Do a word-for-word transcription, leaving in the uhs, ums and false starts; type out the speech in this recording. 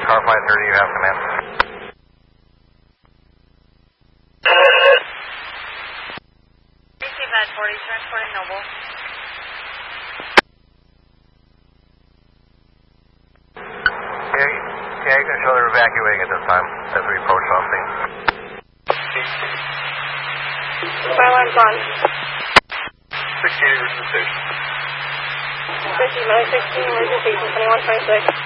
Car five thirty, you have command. Receive that forty, transporting Noble. Yeah, yeah, you can show they're evacuating at this time as we approach on scene. Skyline's on. sixteen, emergency station. sixteen, sixteen, emergency station, twenty-one twenty-six.